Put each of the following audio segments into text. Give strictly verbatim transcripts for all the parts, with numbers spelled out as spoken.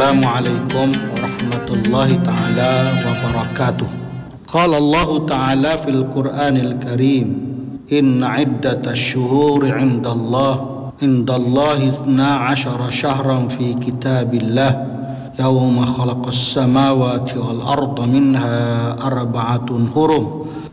Assalamualaikum warahmatullahi taala wabarakatuh. Qala Allah taala fil Qur'anil Karim, inna iddatash shuhuri 'indallah indallahi ithna 'ashara shahran fi kitabillah yawma khalaqas samawati wal arda minha arba'atun hurum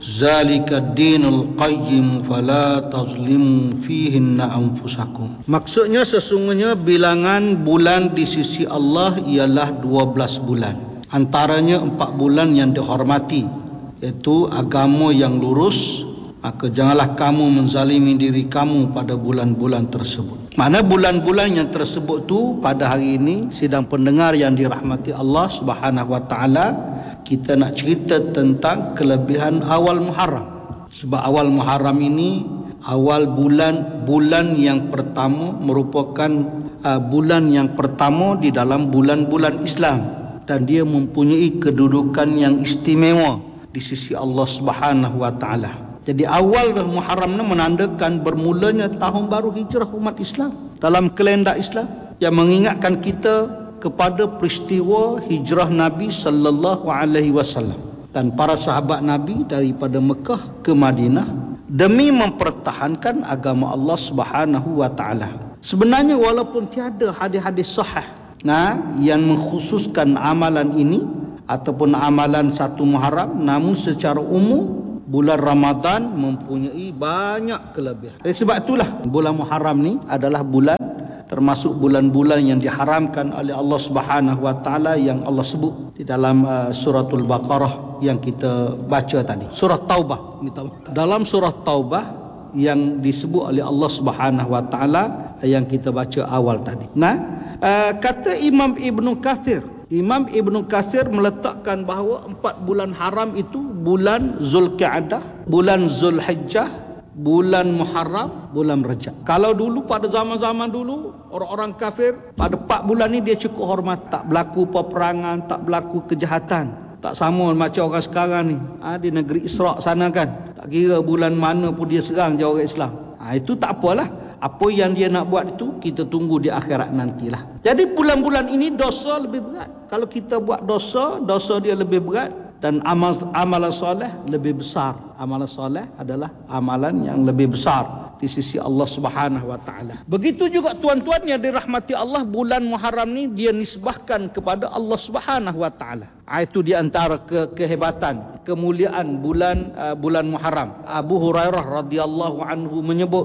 zalika ad-dinul qayyim fala tazlimu fihinna anfusakum. Maksudnya sesungguhnya bilangan bulan di sisi Allah ialah dua belas bulan. Antaranya empat bulan yang dihormati, iaitu agama yang lurus, maka janganlah kamu menzalimi diri kamu pada bulan-bulan tersebut. Mana bulan-bulan yang tersebut tu pada hari ini, sidang pendengar yang dirahmati Allah Subhanahu wa taala, kita nak cerita tentang kelebihan awal Muharram. Sebab awal Muharram ini awal bulan bulan yang pertama, merupakan uh, bulan yang pertama di dalam bulan-bulan Islam, dan dia mempunyai kedudukan yang istimewa di sisi Allah Subhanahu wa taala. Jadi awal Muharram ini menandakan bermulanya tahun baru hijrah umat Islam dalam kalender Islam, yang mengingatkan kita kepada peristiwa hijrah Nabi sallallahu alaihi wasallam dan para sahabat Nabi daripada Mekah ke Madinah demi mempertahankan agama Allah Subhanahu wa taala. Sebenarnya walaupun tiada hadis-hadis sahih nah yang mengkhususkan amalan ini ataupun amalan satu Muharram, namun secara umum bulan Ramadan mempunyai banyak kelebihan. Oleh sebab itulah bulan Muharram ni adalah bulan termasuk bulan-bulan yang diharamkan oleh Allah Subhanahu wa taala, yang Allah sebut di dalam uh, suratul Baqarah yang kita baca tadi. Surah Taubah. Dalam surah Taubah yang disebut oleh Allah Subhanahu wa taala yang kita baca awal tadi. Nah, uh, kata Imam Ibnu Katsir, Imam Ibnu Katsir meletakkan bahawa empat bulan haram itu bulan Zulqa'dah, bulan Zulhijjah, bulan Muharram, bulan Rajab. Kalau dulu pada zaman-zaman dulu orang-orang kafir pada empat bulan ni dia cukup hormat, tak berlaku peperangan, tak berlaku kejahatan. Tak sama macam orang sekarang ni. Ha, di negeri Isra' sana kan, tak kira bulan mana pun dia serang je orang Islam. Ha, itu tak apalah. Apa yang dia nak buat itu kita tunggu di akhirat nantilah. Jadi bulan-bulan ini dosa lebih berat. Kalau kita buat dosa, dosa dia lebih berat, dan amal amalan soleh lebih besar. Amalan soleh adalah amalan yang lebih besar di sisi Allah Subhanahu wa taala. Begitu juga tuan-tuan yang dirahmati Allah, bulan Muharram ni dia nisbahkan kepada Allah Subhanahu wa taala. Itu di antara ke, kehebatan, kemuliaan bulan uh, bulan Muharram. Abu Hurairah radhiyallahu anhu menyebut,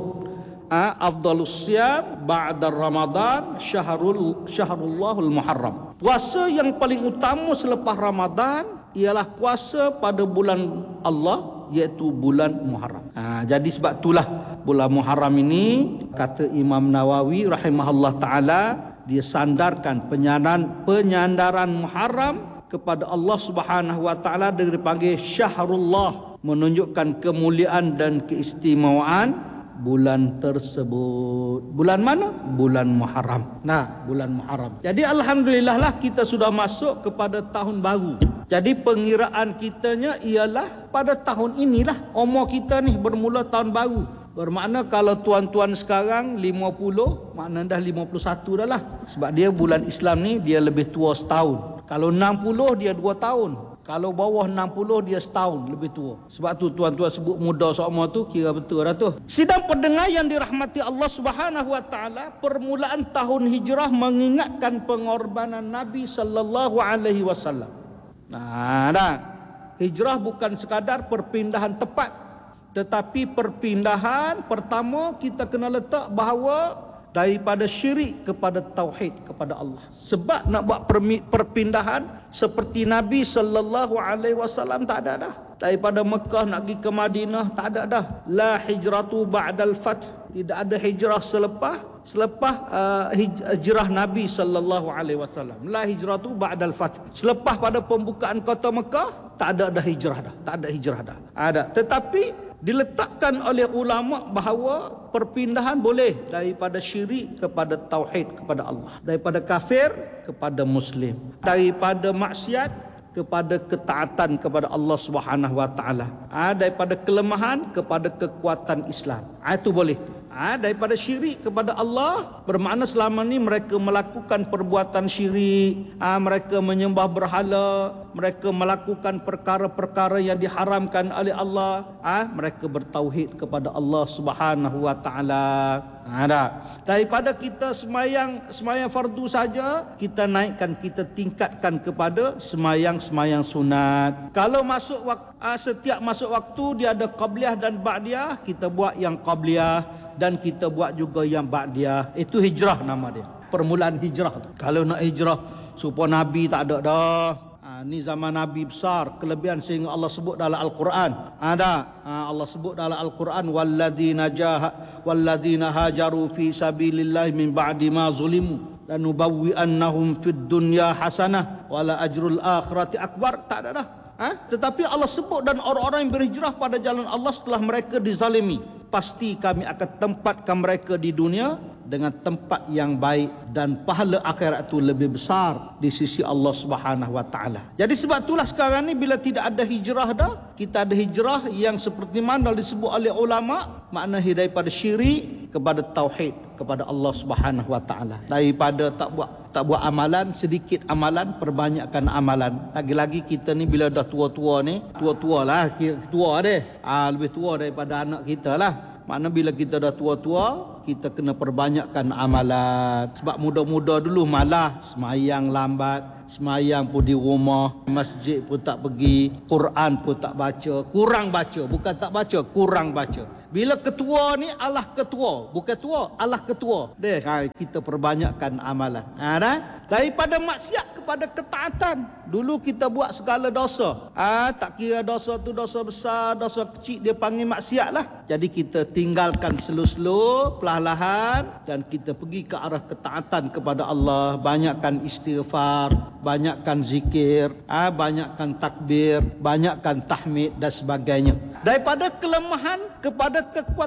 afdalus siyam ba'da Ramadan syahrul syahrullahul Muharram. Puasa yang paling utama selepas Ramadan ialah puasa pada bulan Allah, iaitu bulan Muharram. Ha, jadi sebab itulah bulan Muharram ini, kata Imam Nawawi rahimahullah taala, dia sandarkan penyandaran penyandaran Muharram kepada Allah Subhanahu wa taala dengan dipanggil Syahrullah, menunjukkan kemuliaan dan keistimewaan bulan tersebut. Bulan mana? Bulan Muharram. Nah, bulan Muharram. Jadi alhamdulillah lah kita sudah masuk kepada tahun baru. Jadi pengiraan kitanya ialah pada tahun inilah umur kita ni bermula tahun baru. Bermakna kalau tuan-tuan sekarang lima puluh, makna dah lima puluh satu dah lah. Sebab dia bulan Islam ni dia lebih tua setahun. Kalau enam puluh dia dua tahun. Kalau bawah enam puluh dia setahun lebih tua. Sebab tu tuan-tuan sebut muda seumur tu kira betul dah tu. Sidang pendengar yang dirahmati Allah Subhanahu wa taala, permulaan tahun hijrah mengingatkan pengorbanan Nabi sallallahu alaihi wasallam. Nah, dah. Hijrah bukan sekadar perpindahan tempat, tetapi perpindahan pertama kita kena letak bahawa daripada syirik kepada tauhid kepada Allah. Sebab nak buat perpindahan seperti Nabi sallallahu alaihi wasallam tak ada dah. Daripada Mekah nak pergi ke Madinah tak ada dah. La hijratu ba'dal fath. Tidak ada hijrah selepas selepas uh, hijrah Nabi sallallahu alaihi wasallam. La hijratu ba'dal fath. Selepas pada pembukaan kota Mekah tak ada dah hijrah dah. Tak ada hijrah dah. Ada. Tetapi diletakkan oleh ulama bahawa perpindahan boleh daripada syirik kepada tauhid kepada Allah, daripada kafir kepada muslim, daripada maksiat kepada ketaatan kepada Allah Subhanahu wa taala, daripada kelemahan kepada kekuatan Islam. Itu boleh. ha, daripada syirik kepada Allah, bermakna selama ni mereka melakukan perbuatan syirik, ha, mereka menyembah berhala, mereka melakukan perkara-perkara yang diharamkan oleh Allah, ha, mereka bertauhid kepada Allah Subhanahu wa taala. Ada daripada kita semayang semayang fardu saja, kita naikkan, kita tingkatkan kepada semayang-semayang sunat. Kalau masuk waktu, setiap masuk waktu dia ada qabliyah dan ba'diyah, kita buat yang qabliyah dan kita buat juga yang ba'diyah. Itu hijrah nama dia, permulaan hijrah. Kalau nak hijrah supaya Nabi tak ada dah. Ha, ni zaman Nabi besar, kelebihan sehingga Allah sebut dalam Al-Quran. Ada ha, Allah sebut dalam Al-Quran, walladzina jaha walladzina hajaru fi sabilillah min ba'di ma zulimu lanubawwi'annahum fid dunya hasanah wala ajrul akhirati akbar. Tak ada dah. Ha? Tetapi Allah sebut dan orang-orang yang berhijrah pada jalan Allah setelah mereka dizalimi, pasti kami akan tempatkan mereka di dunia dengan tempat yang baik dan pahala akhirat itu lebih besar di sisi Allah Subhanahu wa taala. Jadi sebab itulah sekarang ni bila tidak ada hijrah dah, kita ada hijrah yang seperti mana disebut oleh ulama, makna daripada syirik kepada tauhid kepada Allah Subhanahu wa taala. Daripada tak buat tak buat amalan, sedikit amalan, perbanyakkan amalan. Lagi-lagi kita ni bila dah tua-tua ni, tua-tua lah, tua deh. Ah, lebih tua daripada anak kita lah. Makna bila kita dah tua-tua, kita kena perbanyakkan amalan. Sebab muda-muda dulu malah semayang lambat, semayang pun di rumah, masjid pun tak pergi, Quran pun tak baca, kurang baca, bukan tak baca, kurang baca. Bila ketua ni Allah ketua, bukan tua, Allah ketua. Deh, kita perbanyakkan amalan. Ha, dah? Daripada maksiat kepada ketaatan. Dulu kita buat segala dosa. Ah, ha, tak kira dosa tu dosa besar, dosa kecil, dia panggil maksiat lah. Jadi kita tinggalkan slow-slow, perlahan, dan kita pergi ke arah ketaatan kepada Allah. Banyakkan istighfar, banyakkan zikir, ah, ha, banyakkan takbir, banyakkan tahmid dan sebagainya. Daripada kelemahan kepada kekuatan